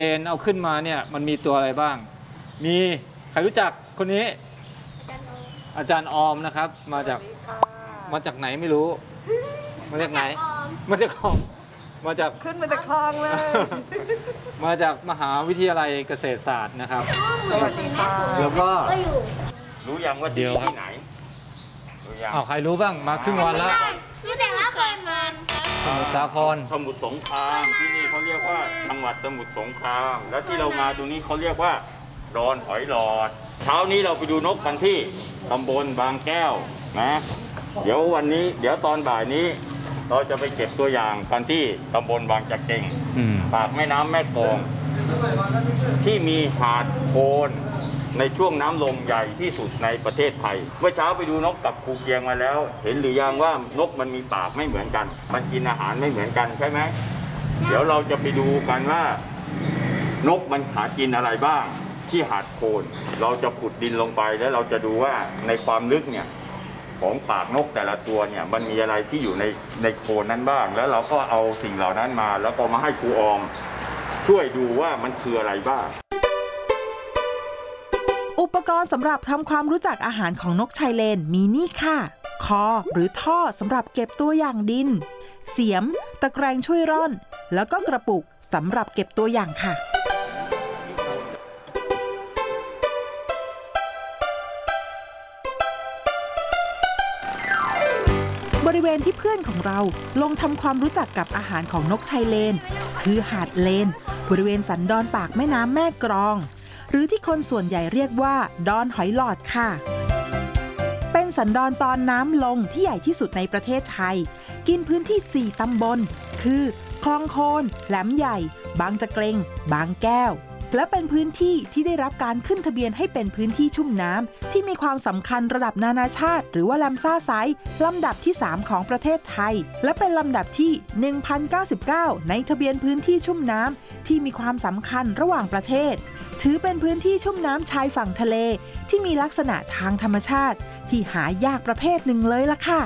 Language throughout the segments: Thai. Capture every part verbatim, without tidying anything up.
เอ็นเอาขึ้นมาเนี่ยมันมีตัวอะไรบ้างมีใครรู้จักคนนี้อาจารย์ออมนะครับมาจากมาจากไหนไม่รู้มาจากไหนมาจากคลองมาจากขึ้นมาจากคลองเลยมาจากมหาวิทยาลัยเกษตรศาสตร์นะครับสวัสดีค่ะแล้วก็รู้ยังว่าเดียวที่ไหนรู้ยังอ้าวใครรู้บ้างมาครึ่งวันแล้วรู้แต่ว่าเคยมาสมุทรสาครสมุทรสงครามที่นี่เขาเรียกว่าจังหวัดสมุทรสงครามแล้วที่เรามาตรงนี้เขาเรียกว่าดอนหอยหลอดเช้านี้เราไปดูนกกันที่ตำบลบางแก้วนะเดี๋ยววันนี้เดี๋ยวตอนบ่ายนี้เราจะไปเก็บตัวอย่างกันที่ตำบลบางจักเก่งปากแม่น้ำแม่กลองที่มีหาดโคนในช่วงน้ำลงใหญ่ที่สุดในประเทศไทยเมื่อเช้าไปดูนกกับครูเกียงมาแล้วเห็นหรือยังว่านกมันมีปากไม่เหมือนกันมันกินอาหารไม่เหมือนกันใช่ไหมเดี๋ยวเราจะไปดูกันว่านกมันหากินอะไรบ้างที่หาดโคนเราจะขุดดินลงไปแล้วเราจะดูว่าในความลึกเนี่ยของปากนกแต่ละตัวเนี่ยมันมีอะไรที่อยู่ในในโคนนั้นบ้างแล้วเราก็เอาสิ่งเหล่านั้นมาแล้วก็มาให้ครูออมช่วยดูว่ามันคืออะไรบ้างอุปกรณ์สำหรับทำความรู้จักอาหารของนกชายเลนมีนี่ค่ะคอหรือท่อสำหรับเก็บตัวอย่างดินเสียมตะแกรงช่วยร่อนแล้วก็กระปุกสำหรับเก็บตัวอย่างค่ะบริเวณที่เพื่อนของเราลงทำความรู้จักกับอาหารของนกชายเลนคือหาดเลนบริเวณสันดอนปากแม่น้ำแม่กลองหรือที่คนส่วนใหญ่เรียกว่าดอนหอยหลอดค่ะเป็นสันดอนตอนน้ำลงที่ใหญ่ที่สุดในประเทศไทยกินพื้นที่สี่ตำบลคือคลองโคนแหลมใหญ่บางจะเกรงบางแก้วและเป็นพื้นที่ที่ได้รับการขึ้นทะเบียนให้เป็นพื้นที่ชุ่มน้ำที่มีความสำคัญระดับนานาชาติหรือว่าแลมซ่าไซต์ลำดับที่สามของประเทศไทยและเป็นลำดับที่ หนึ่งพันเก้าสิบเก้า ในทะเบียนพื้นที่ชุ่มน้ำที่มีความสำคัญระหว่างประเทศถือเป็นพื้นที่ชุ่มน้ำชายฝั่งทะเลที่มีลักษณะทางธรรมชาติที่หายากประเภทหนึ่งเลยล่ะค่ะ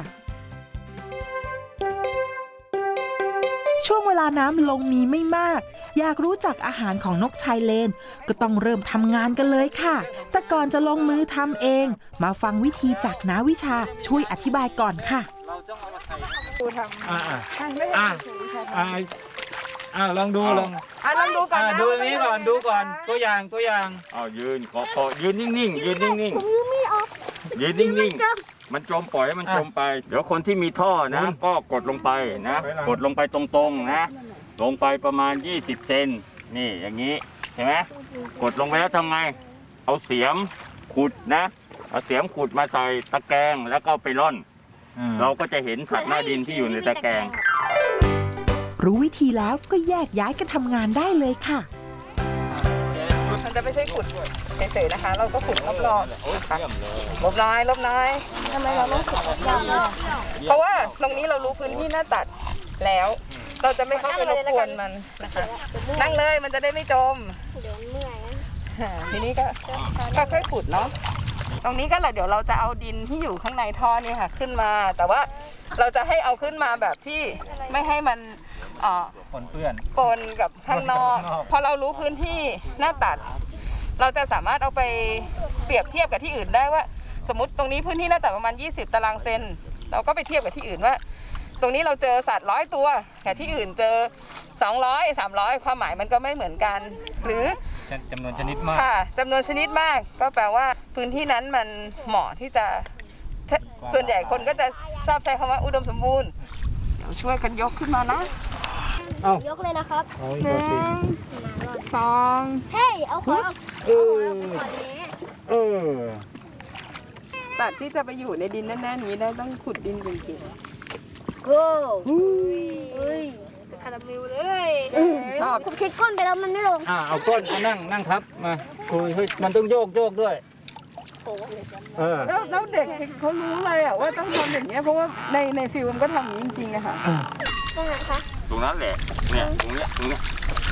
ช่วงเวลาน้ำลงมีไม่มากอยากรู้จักอาหารของนกชายเลนก็ต้องเริ่มทำงานกันเลยค่ะแต่ก่อนจะลงมือทำเองมาฟังวิธีจากน้าวิชาช่วยอธิบายก่อนค่ะเราต้องเอามาใส่ครูทำอ่าไม่เห็นครูอ่าอ่าลองดูลองอ่าลองดูก่อนดูนี้ก่อนดูก่อนตัวอย่างตัวอย่างเอายืนขอขอยืนนิ่งๆยืนนิ่งๆยืนไม่ออกยืนนิ่งๆมันจมปล่อยให้มันจมไปเดี๋ยวคนที่มีท่อนะก็กดลงไปนะกดลงไปตรงๆนะลงไปประมาณยี่สิบเซนนี่อย่างนี้ใช่ไหมกดลงไปแล้วทำไงเอาเสียมขุดนะเอาเสียมขุดมาใส่ตะแกรงแล้วก็ไปร่อนเราก็จะเห็นสัตว์หน้าดินที่อยู่ในตะแกรงรู้วิธีแล้วก็แยกย้ายกันทำงานได้เลยค่ะมันจะไม่ใช่ขุดเฉยๆนะคะเราก็ขุดรอบๆลบน้อยลบน้อยทำไมเราต้องขุดรอบๆเพราะว่าตรงนี้เรารู้พื้นที่หน้าตัดแล้วเราจะไม่เข้าไปรบกวนมันนะคะนั่งเลยมันจะได้ไม่จมเดี๋ยวเมื่อยทีนี้ก็ค่อยๆขุดเนาะตรงนี้ก็เดี๋ยวเราจะเอาดินที่อยู่ข้างในท่อนี่ค่ะขึ้นมาแต่ว่าเราจะให้เอาขึ้นมาแบบที่ไม่ให้มันปนเปื้อนปนกับข้างนอกพอเรารู้พื้นที่หน้าตัดเราจะสามารถเอาไปเปรียบเทียบกับที่อื่นได้ว่าสมมติตรงนี้พื้นที่หน้าตัดประมาณยี่สิบตารางเซนเราก็ไปเทียบกับที่อื่นว่าตรงนี้เราเจอสัตว์ร้อยตัวแต่ที่อื่นเจอสองร้อย สามร้อยความหมายมันก็ไม่เหมือนกันหรือจำนวนชนิดมากค่ะจำนวนชนิดมากก็แปลว่าพื้นที่นั้นมันเหมาะที่จะส่วนใหญ่คนก็จะชอบใช้คำว่าอุดมสมบูรณ์เดี๋ยวช่วยกันยกขึ้นมานะยกเลยนะครับหนึ่งสองเฮ้ยเอาของเออเออสัตว์ที่จะไปอยู่ในดินแน่ๆนี้ได้ต้องขุดดินจริงๆโอ้ยคาราเมลเลยชอบผมคิดก้นไปแล้วมันไม่ลงอ่าเอาก้นมานั่งนั่งทับมาคุยเฮ้ยมันต้องโยกโยกด้วยเออแล้วแล้วเด็กเขารู้เลยอ่ะว่าต้องทำอย่างเงี้ยเพราะว่าในในฟิลมันก็ทำอย่างนี้จริงๆอะค่ะตรงไหนคะตรงนั้นแหละเนี่ยตรงเนี้ยตรงเนี้ย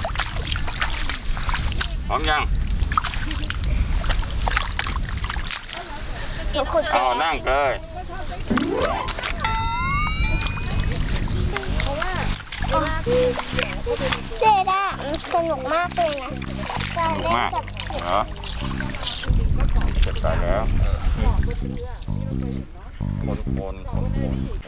พร้อมยังเอานั่งเลยเพราะว่าเจด้าสนุกมากเลยนะการเล่นมากกับเหรอเสร็จไปแล้วคนคนคนคน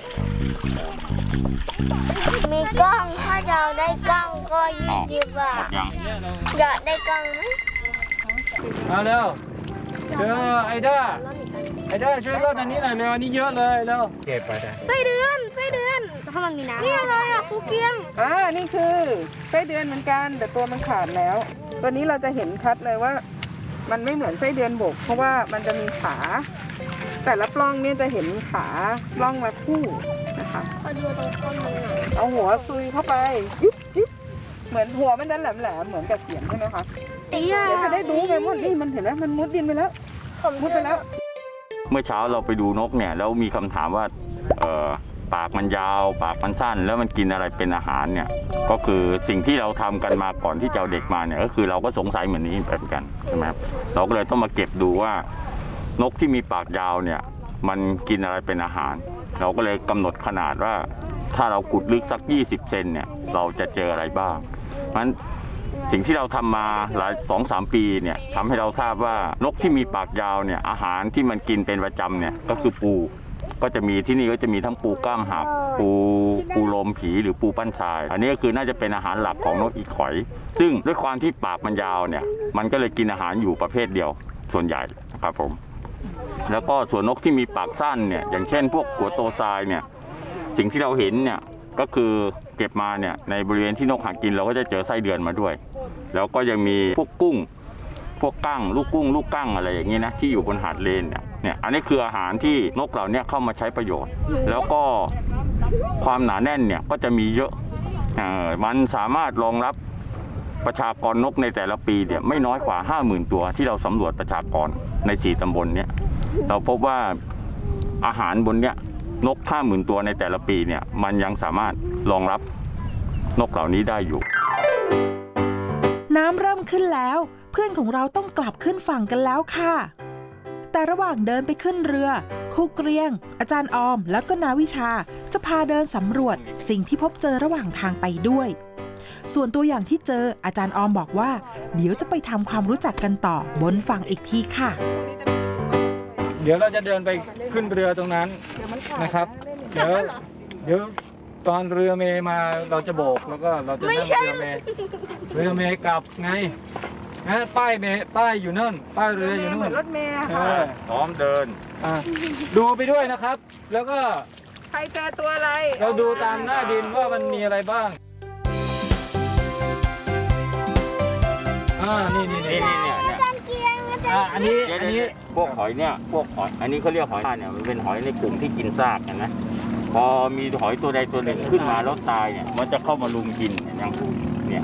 มีกล้องถ้าเราได้กล้องก็ยี่สิบบาหมทดยังอยากได้กล้องไหมมาเร็วเจอไอด้าไอด้าช่วยรถอันนี้หน่อยเร็วอันนี้เยอะเลยเร็วเก็บไปได้ไส้เดือนไส้เดือนถ้ามันมีน้ำนี่อะไรอ่ะครูเกียงอ่านี่คือไส้เดือนเหมือนกันแต่ตัวมันขาดแล้ว ตัวนี้เราจะเห็นชัดเลยว่า มันไม่เหมือนไส้เดือนบก เพราะว่ามันจะมีขา แต่ละปล้องเนี่ยจะเห็นขาปล้องละคู่นะคะขอดูตรงก้นมันหน่อยเอาหัวซุยเข้าไปยุบยุบเหมือนหัวมันจะแหลมแหลมๆเหมือนกับเสียงใช่ไหมคะเดี๋เดี๋ยวจะได้รู้ไงว่านี่มันเห็นไหมมันมุดดินไปแล้วผมมุดไปแล้วเมื่อเช้าเราไปดูนกเนี่ยแล้วมีคำถามว่าเอ่อปากมันยาว ปากมันสั้น แล้วมันกินอะไรเป็นอาหารเนี่ยก็คือสิ่งที่เราทำกันมาก่อนที่จะเอาเด็กมาเนี่ยก็คือเราก็สงสัยเหมือนนี้เหมือนกันใช่ไหมครับเราก็เลยต้องมาเก็บดูว่านกที่มีปากยาวเนี่ยมันกินอะไรเป็นอาหาร เราก็เลยกำหนดขนาดว่าถ้าเราขุดลึกสักยี่สิบเซนเนี่ยเราจะเจออะไรบ้างเพราะฉะนั้นสิ่งที่เราทำมาหลายสองสามปีเนี่ยทำให้เราทราบว่านกที่มีปากยาวเนี่ยอาหารที่มันกินเป็นประจำเนี่ยก็คือปูก็จะมีที่นี่ก็จะมีทั้งปูกล้ามหักปูปูลมผีหรือปูปั้นทราย อันนี้ก็คือน่าจะเป็นอาหารหลักของนกอีขอย ซึ่งด้วยความที่ปากมันยาวเนี่ยมันก็เลยกินอาหารอยู่ประเภทเดียวส่วนใหญ่นะครับผมแล้วก็ส่วนนกที่มีปากสั้นเนี่ยอย่างเช่นพวกกัวโตทรายเนี่ยสิ่งที่เราเห็นเนี่ยก็คือเก็บมาเนี่ยในบริเวณที่นกหากินเราก็จะเจอไส้เดือนมาด้วยแล้วก็ยังมีพวกกุ้งพวกกั้งลูกกุ้งลูกกั้งอะไรอย่างนี้นะที่อยู่บนหาดเลนเนี่ยเนี่ยอันนี้คืออาหารที่นกเหล่านี้เข้ามาใช้ประโยชน์แล้วก็ความหนาแน่นเนี่ยก็จะมีเยอะเอ่อมันสามารถรองรับประชากรนกในแต่ละปีเนี่ยไม่น้อยกว่า ห้าหมื่น ตัวที่เราสำรวจประชากรในสี่ตำบลเนี่ยเราพบว่าอาหารบนเนี้ยนก ห้าหมื่น ตัวในแต่ละปีเนี่ยมันยังสามารถรองรับนกเหล่านี้ได้อยู่น้ำเริ่มขึ้นแล้ว เพื่อนของเราต้องกลับขึ้นฝั่งกันแล้วค่ะ แต่ระหว่างเดินไปขึ้นเรือครูเกรียง อาจารย์ออม แล้วก็นาวิชาจะพาเดินสำรวจสิ่งที่พบเจอระหว่างทางไปด้วย ส่วนตัวอย่างที่เจออาจารย์ออมบอกว่า เดี๋ยวจะไปทำความรู้จักกันต่อบนฝั่งอีกทีค่ะเดี๋ยวเราจะเดินไปขึ้นเรือตรงนั้นนะครับเดี๋ยวเดี๋ยวตอนเรือเมย์มาเราจะโบกแล้วก็เราจะนั่งเรือเมย์เรือเมย์กลับไงนะป้ายเมย์ป้ายอยู่นั่นป้ายเรืออยู่นู่เหมือน นรถเมล์อะเอค่ะอพร้อมเดินอ่ะดูไปด้วยนะครับ แล้วก็ใครเจอตัวอะไรเราดูตามหน้าดินว่ามันมีอะไรบ้างอ่านี่นี่นี่นี่นี่เนี่ยเนี่ยเกียงอาจารย์อ่าอันนี้เดี๋ยวอันนี้นี้พวกหอยเนี่ยพวกหอยอันนี้เขาเรียกหอยทากเนี่ยมันเป็นหอยในกลุ่มที่กินซากเห็นไหมพอมีหอยตัวใดตัวหนึ่งขึ้นมาแล้วตายเนี่ยมันจะเข้ามาลุมกินอย่างเนี่ย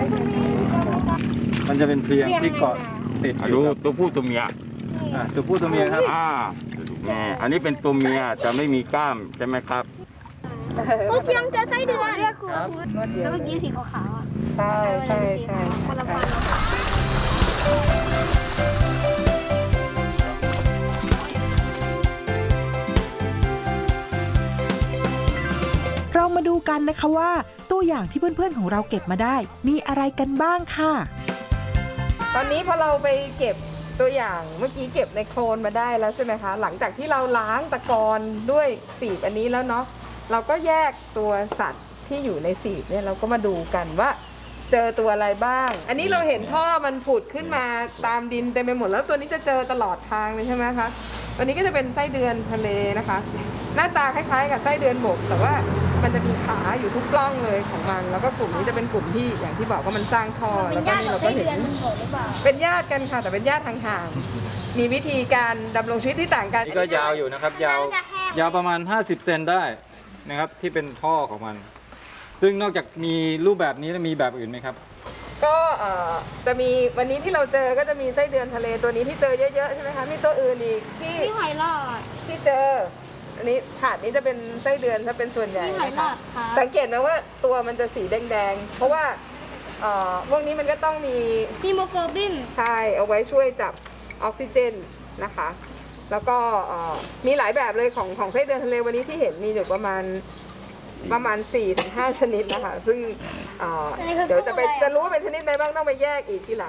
มันจะเป็นเพลียงที่เกาะติดอดูยู่กับตัวผู้ตัวเมียอ่ะตัวผู้ตัวเมียครับอ่าแม่อันนี้เป็นตัวเมียจะไม่มีกล้ามใช่ไหมครับครูเกียงเจอไส้เดือนเรียกครูครับแล้วเมื่อกี้สีขาวๆอ่ะใช่ใช่ใช่คนละพันเรามาดูกันนะคะว่าตัวอย่างที่เพื่อนๆของเราเก็บมาได้ มีอะไรกันบ้างค่ะตอนนี้พอเราไปเก็บตัวอย่างเมื่อกี้เก็บในโคลนมาได้แล้วใช่ไหมคะ หลังจากที่เราล้างตะกอนด้วยสีบอันนี้แล้วเนาะเราก็แยกตัวสัตว์ที่อยู่ในสีบเนี่ยเราก็มาดูกันว่าเจอตัวอะไรบ้าง อันนี้เราเห็นท่อมันผุดขึ้นมาตามดินเต็มไปหมดแล้วตัวนี้จะเจอตลอดทางเลยใช่ไหมคะตัวนี้ก็จะเป็นไส้เดือนทะเลนะคะ หน้าตาคล้ายๆกับไส้เดือนบกแต่ว่ามันจะมีขาอยู่ทุกปล้องเลยของมันแล้วก็กลุ่มนี้จะเป็นกลุ่มที่อย่างที่บอกว่ามันสร้างท่อเป็แล้วนก็ญาตินี่ขอเรางก็ไส้เห็เดือนนมันโหดหรือเปล่าเป็นญาติกันค่ะแต่เป็นญาติห่างๆมีวิธีการดำรงชีวิตที่ต่างกันนี่ก็ยาวอยู่นะครับ ยาวมันจะแห้งยาวประมาณ ห้าสิบ เซนได้นะครับที่เป็นท่อของมัน ซึ่งนอกจากมีรูปแบบนี้แล้วมีแบบอื่นไหมครับก็เอ่อจะมีวันนี้ที่เราเจอก็จะมีไส้เดือนทะเลตัวนี้ที่เจอเยอะๆใช่ไหมคะมีตัวอื่นอีกที่มีหอยหลอดที่เจออันนี้ถาดนี้จะเป็นไส้เดือนถ้าเป็นส่วนใหญ่มีหอยนะหลคะอดค่ะสังเกตไหมว่าตัวมันจะสีแดงๆเพราะว่าเอ่อพวกนี้มันก็ต้องมีมีโมโกลบินใช่เอาไว้ช่วยจับออกซิเจนนะคะ แล้วก็เอ่อมีหลายแบบเลยของของไส้เดือนทะเลวันนี้ที่เห็นมีอยู่ประมาณประมาณ สี่ถึงห้า ชนิดนะคะ ซึ่งเอ่อเดี๋ยวจะไปจะรู้ว่าเป็นชนิดไหนบ้างต้องไปแยกอีกทีหลัง